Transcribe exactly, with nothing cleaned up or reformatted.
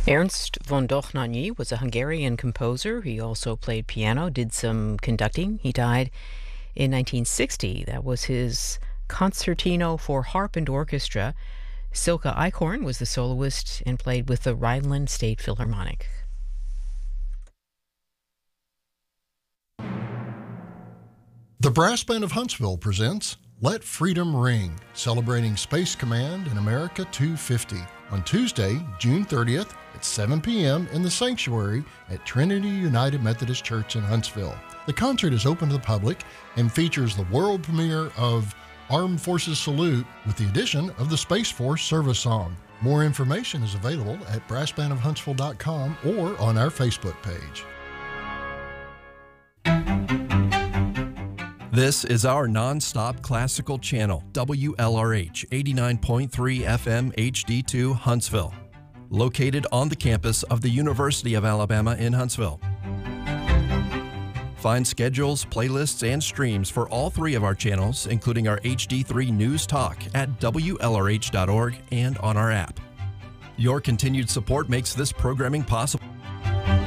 Ernst von Dohnanyi was a Hungarian composer. He also played piano, did some conducting. He died in nineteen sixty. That was his concertino for harp and orchestra. Silke Eichhorn was the soloist and played with the Rhineland State Philharmonic. The Brass Band of Huntsville presents Let Freedom Ring, celebrating Space Command in America two fifty, on Tuesday, June thirtieth at seven p.m. in the sanctuary at Trinity United Methodist Church in Huntsville. The concert is open to the public and features the world premiere of Armed Forces Salute with the addition of the Space Force Service Song. More information is available at brass band of huntsville dot com or on our Facebook page. This is our non-stop classical channel, W L R H eighty-nine point three F M H D two Huntsville, located on the campus of the University of Alabama in Huntsville. Find schedules, playlists, and streams for all three of our channels, including our H D three News Talk at W L R H dot org and on our app. Your continued support makes this programming possible.